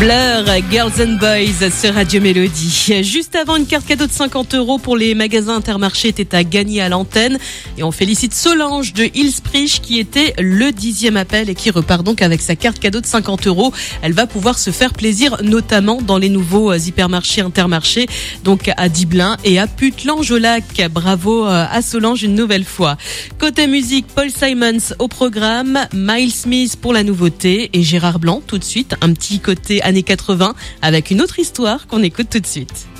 Blur, Girls and Boys sur Radio Mélodie. Juste avant, une carte cadeau de 50 € pour les magasins Intermarché était à gagner à l'antenne. Et on félicite Solange de Hillsbridge qui était le 10e appel et qui repart donc avec sa carte cadeau de 50 €. Elle va pouvoir se faire plaisir, notamment dans les nouveaux hypermarchés Intermarché, donc à Diblin et à Putlange-au-Lac. Bravo à Solange une nouvelle fois. Côté musique, Paul Simons au programme, Miles Smith pour la nouveauté et Gérard Blanc tout de suite. Un petit côté années 80 avec une autre histoire qu'on écoute tout de suite.